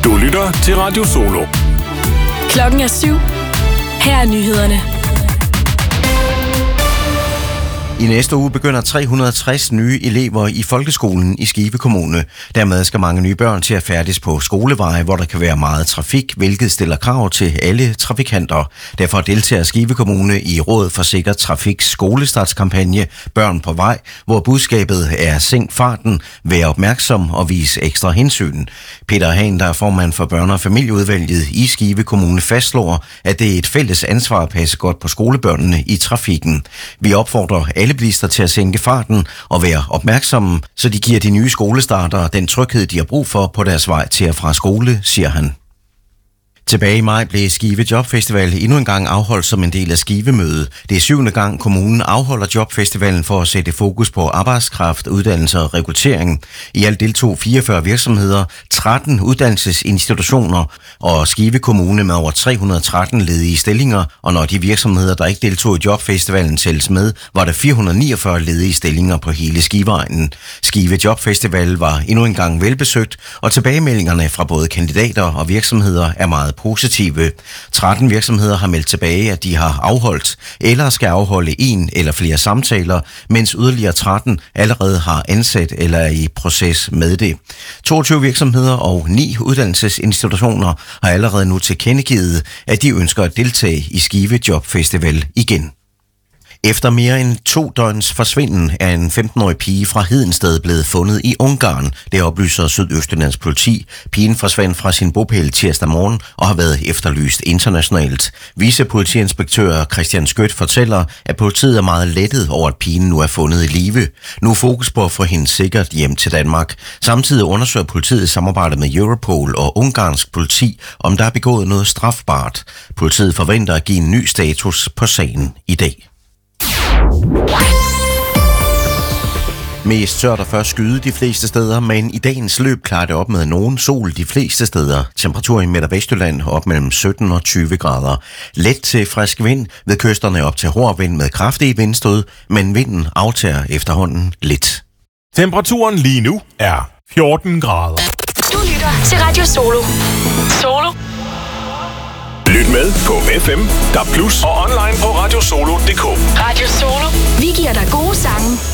Du lytter til Radio Solo. Klokken er 7. Her er nyhederne. I næste uge begynder 360 nye elever i folkeskolen i Skive Kommune. Dermed skal mange nye børn til at færdes på skoleveje, hvor der kan være meget trafik, hvilket stiller krav til alle trafikanter. Derfor deltager Skive Kommune i Rådet for Sikker Trafiks skolestartskampagne Børn på vej, hvor budskabet er sænk farten, vær opmærksom og vis ekstra hensyn. Peter Hahn, der er formand for børne- og familieudvalget i Skive Kommune, fastslår, at det er et fælles ansvar at passe godt på skolebørnene i trafikken. Vi opfordrer alle bilister til at sænke farten og være opmærksomme, så de giver de nye skolestartere den tryghed, de har brug for på deres vej til og fra skole, siger han. Tilbage i maj blev Skive Jobfestival endnu en gang afholdt som en del af Skive-mødet. Det er 7. gang kommunen afholder Jobfestivalen for at sætte fokus på arbejdskraft, uddannelse og rekruttering. I alt deltog 44 virksomheder, 13 uddannelsesinstitutioner og Skive Kommune med over 313 ledige stillinger. Og når de virksomheder, der ikke deltog i Jobfestivalen, tælles med, var der 449 ledige stillinger på hele Skiveegnen. Skive Jobfestival var endnu en gang velbesøgt, og tilbagemeldingerne fra både kandidater og virksomheder er meget positive. 13 virksomheder har meldt tilbage, at de har afholdt eller skal afholde en eller flere samtaler, mens yderligere 13 allerede har ansat eller er i proces med det. 22 virksomheder og 9 uddannelsesinstitutioner har allerede nu tilkendegivet, at de ønsker at deltage i Skive Jobfestival igen. Efter mere end 2 døgns forsvinden er en 15-årig pige fra Hedensted blevet fundet i Ungarn. Det oplyser Sydøstjyllands politi. Pigen forsvandt fra sin bopæl tirsdag morgen og har været efterlyst internationalt. Vicepolitiinspektør Christian Skødt fortæller, at politiet er meget lettet over, at pigen nu er fundet i live. Nu er fokus på at få hende sikkert hjem til Danmark. Samtidig undersøger politiet samarbejdet med Europol og ungarsk politi, om der er begået noget strafbart. Politiet forventer at give en ny status på sagen i dag. Mest tørt og først skyde de fleste steder, men i dagens løb klarer det op med nogen sol de fleste steder. Temperatur i Midt- og Vestjylland op mellem 17 og 20 grader. Let til frisk vind, ved kysterne op til hård vind med kraftige vindstød, men vinden aftager efterhånden lidt. Temperaturen lige nu er 14 grader. Du lytter til Radio Solo. Solo. Lyt med på FM, DAB+ og online på radiosolo.dk. Radio Solo. Vi giver dig gode sange